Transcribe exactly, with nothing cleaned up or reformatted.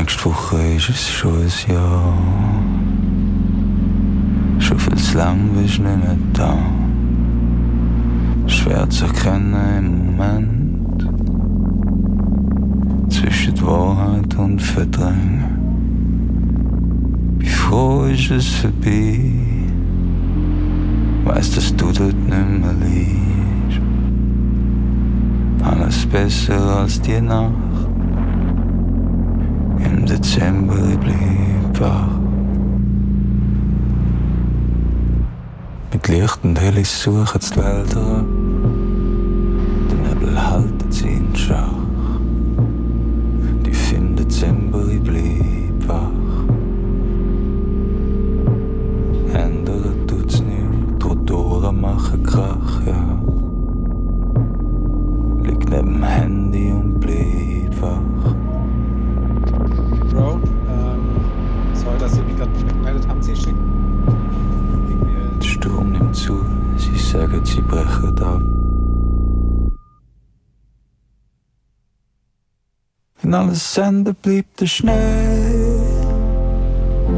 Nächste Woche ist es schon ein Jahr. Schon viel zu lang bist du nicht mehr da. Schwer zu erkennen im Moment zwischen Wahrheit und Verdrängen. Wie froh ist es vorbei, weiss, dass du dort nicht mehr liegst. Alles besser als die Nacht im Dezember, ich blieb wach. Mit Licht und Helis suchen die Wälder, der Nebel halten sie in Schach. Tief im Dezember, ich blieb wach. Ändern tut's nicht, Trottoren machen Krach, ja. Lieg neben dem Handy und blieb wach. Bro, ähm, sorry, dass Sie mich gerade nicht gemeldet haben, Sie schicken. Der Sturm nimmt zu, sie sagen, sie brechen ab. Wenn alles Ende bleibt der Schnee.